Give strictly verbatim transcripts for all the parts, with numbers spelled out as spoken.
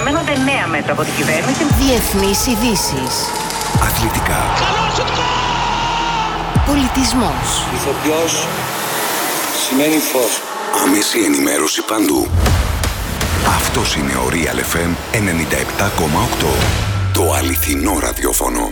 Αναμένονται νέα μέτρα από την κυβέρνηση. Διεθνείς ειδήσεις. Αθλητικά. Πολιτισμός. Ηθοποιός σημαίνει φως. Άμεση ενημέρωση παντού. Αυτός είναι ο Real εφ εμ ενενήντα επτά κόμμα οκτώ. Το αληθινό ραδιόφωνο.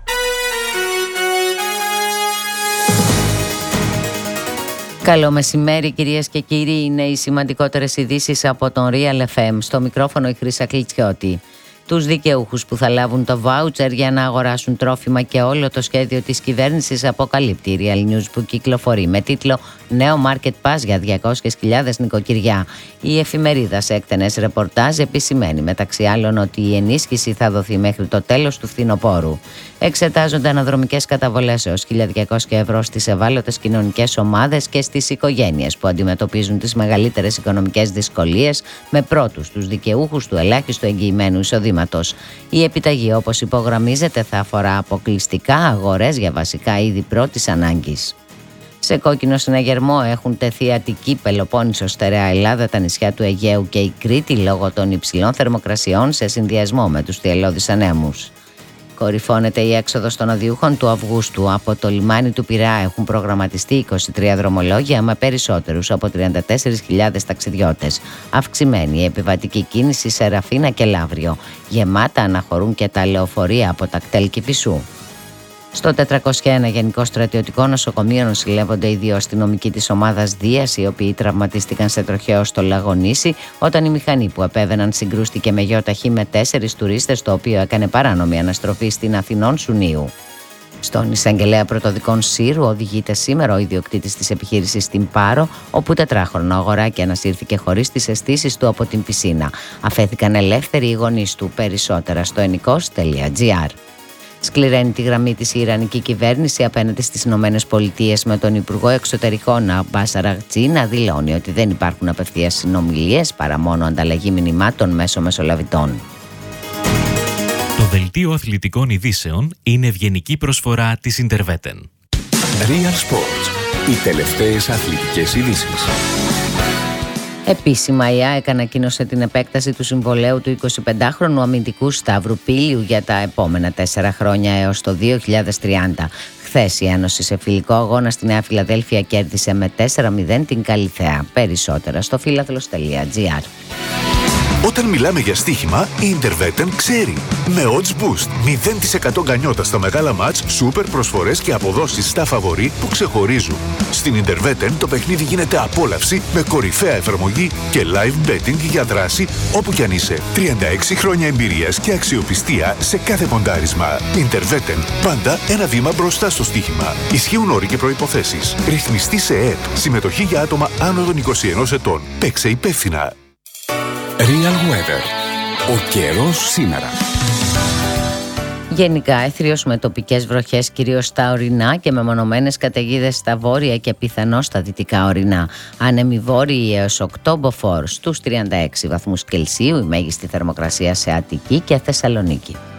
Καλό μεσημέρι κυρίες και κύριοι, είναι οι σημαντικότερες ειδήσεις από τον Real εφ εμ. Στο μικρόφωνο η Χρύσα Κλιτσιώτη. Τους δικαιούχους που θα λάβουν το βάουτσερ για να αγοράσουν τρόφιμα και όλο το σχέδιο της κυβέρνησης αποκαλύπτει η Real News που κυκλοφορεί με τίτλο «Νέο Market Pass για διακόσιες χιλιάδες νοικοκυριά». Η εφημερίδα σε έκτενες ρεπορτάζ επισημαίνει μεταξύ άλλων ότι η ενίσχυση θα δοθεί μέχρι το τέλος του φθινοπόρου. Εξετάζονται αναδρομικές καταβολές έως χίλια διακόσια ευρώ στις ευάλωτες κοινωνικές ομάδες και στις οικογένειες που αντιμετωπίζουν τις μεγαλύτερες οικονομικές δυσκολίες, με πρώτους τους δικαιούχους του ελάχιστου εγγυημένου εισοδήματος. Η επιταγή, όπως υπογραμμίζεται, θα αφορά αποκλειστικά αγορές για βασικά είδη πρώτης ανάγκης. Σε κόκκινο συναγερμό έχουν τεθεί Αττική, Πελοπόννησος, Στερεά Ελλάδα, τα νησιά του Αιγαίου και η Κρήτη λόγω των υψηλών θερμοκρασιών σε συνδυασμό με τους θυελλώδεις ανέμους. Κορυφώνεται η έξοδος των οδηγούχων του Αυγούστου. Από το λιμάνι του Πειραιά έχουν προγραμματιστεί είκοσι τρία δρομολόγια με περισσότερους από τριάντα τέσσερις χιλιάδες ταξιδιώτες. Αυξημένη η επιβατική κίνηση σε Ραφίνα και Λαύριο. Γεμάτα αναχωρούν και τα λεωφορεία από τα κτέλ Κηφισού. Στο τετρακόσια ένα Γενικό Στρατιωτικό Νοσοκομείο νοσηλεύονται οι δύο αστυνομικοί της ομάδας Δίας, οι οποίοι τραυματίστηκαν σε τροχαίο στο Λαγονήσι όταν η μηχανή που επέβαιναν συγκρούστηκε με γιοταχή με τέσσερις τουρίστες, το οποίο έκανε παράνομη αναστροφή στην Αθηνών Σουνίου. Στον εισαγγελέα πρωτοδικών Σύρου οδηγείται σήμερα ο ιδιοκτήτης της επιχείρησης στην Πάρο, όπου τετράχρονο αγοράκι ανασύρθηκε χωρίς τις αισθήσεις του από την πισίνα. Αφέθηκαν ελεύθεροι οι γονείς του. Περισσότερα στο ενικός τελεία τζι άρ. Σκληραίνει τη γραμμή της η Ιρανική κυβέρνηση απέναντι στις Ηνωμένες Πολιτείες, με τον Υπουργό Εξωτερικών Αμπάς Αραγτζή να δηλώνει ότι δεν υπάρχουν απευθείας συνομιλίες παρά μόνο ανταλλαγή μηνυμάτων μέσω μεσολαβητών. Το δελτίο αθλητικών ειδήσεων είναι ευγενική προσφορά της Interveten. Real Sports. Οι τελευταίες αθλητικές ειδήσεις. Επίσημα η ΑΕΚ ανακοίνωσε την επέκταση του συμβολαίου του εικοσιπεντάχρονου αμυντικού Σταύρου Πίλιου για τα επόμενα τέσσερα χρόνια έως το δύο χιλιάδες τριάντα. Χθες η Ένωση σε φιλικό αγώνα στη Νέα Φιλαδέλφια κέρδισε με τέσσερα μηδέν την Καλιθέα. Περισσότερα στο φίλαθλος τελεία τζι άρ. Όταν μιλάμε για στοίχημα, η Interveten ξέρει. Με odds boost, μηδέν τοις εκατό γκανιότα στα μεγάλα μάτς, σούπερ προσφορές και αποδόσεις στα φαβορί που ξεχωρίζουν. Στην Interveten το παιχνίδι γίνεται απόλαυση με κορυφαία εφαρμογή και live betting για δράση όπου κι αν είσαι. τριάντα έξι χρόνια εμπειρίας και αξιοπιστία σε κάθε ποντάρισμα. Interveten, πάντα ένα βήμα μπροστά στο στοίχημα. Ισχύουν όροι και προϋποθέσεις. Ρυθμιστή σε ΕΕΠ. Συμμετοχή για άτομα άνω των είκοσι ενός ετών. Παίξε υπεύθυνα. Real Weather. Ο καιρός σήμερα. Γενικά έθριος με τοπικές βροχές κυρίως στα ορεινά και με μονομένες καταιγίδες στα βόρεια και πιθανώς στα δυτικά ορεινά. Άνεμοι βόρειοι έως οκτώ μποφόρ στους τριάντα έξι βαθμούς Κελσίου, η μέγιστη θερμοκρασία σε Αττική και Θεσσαλονίκη.